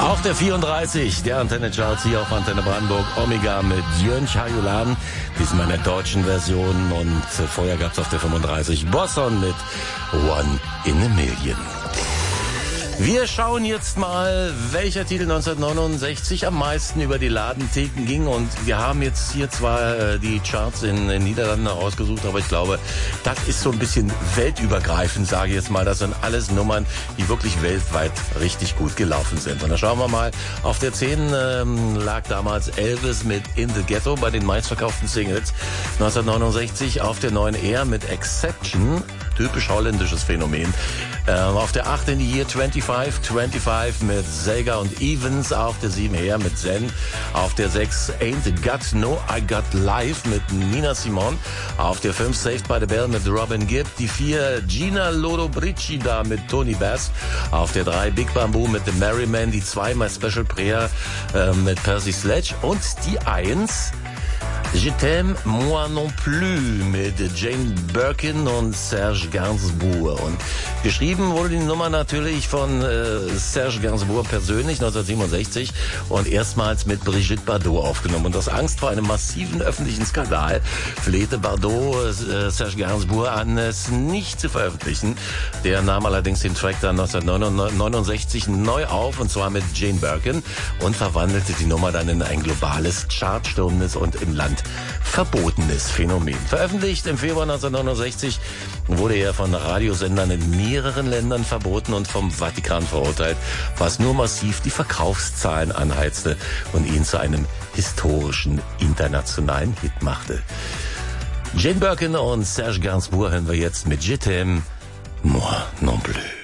Auf der 34 der Antenne Charts hier auf Antenne Brandenburg, Omega mit Jörn Chajulan, diesmal in der deutschen Version, und vorher gab's auf der 35 Bosson mit One in a Million. Wir schauen jetzt mal, welcher Titel 1969 am meisten über die Ladentheken ging, und wir haben jetzt hier zwar die Charts in den Niederlanden ausgesucht, aber ich glaube, das ist so ein bisschen weltübergreifend, sage ich jetzt mal. Das sind alles Nummern, die wirklich weltweit richtig gut gelaufen sind. Und da schauen wir mal, auf der 10 lag damals Elvis mit In the Ghetto bei den meistverkauften Singles 1969, auf der 9 er mit Exception, typisch holländisches Phänomen. Auf der 8 in die Year 25 mit Sega und Evans, auf der 7 her mit Zen, auf der 6 Ain't Got No I Got Life mit Nina Simone, auf der 5 Saved by the Bell mit Robin Gibb, die 4 Gina Lollobrigida mit Tony Bass, auf der 3 Big Bamboo mit The Merryman, die 2 My Special Prayer mit Percy Sledge, und die 1 Je t'aime, moi non plus mit Jane Birkin und Serge Gainsbourg. Und geschrieben wurde die Nummer natürlich von Serge Gainsbourg persönlich 1967 und erstmals mit Brigitte Bardot aufgenommen. Und aus Angst vor einem massiven öffentlichen Skandal flehte Bardot Serge Gainsbourg an, es nicht zu veröffentlichen. Der nahm allerdings den Track dann 1969 neu auf, und zwar mit Jane Birkin, und verwandelte die Nummer dann in ein globales, chartstürmendes und im Land verbotenes Phänomen. Veröffentlicht im Februar 1969 wurde er von Radiosendern in mehreren Ländern verboten und vom Vatikan verurteilt, was nur massiv die Verkaufszahlen anheizte und ihn zu einem historischen internationalen Hit machte. Jane Birkin und Serge Gainsbourg hören wir jetzt mit Je t'aime, moi non plus.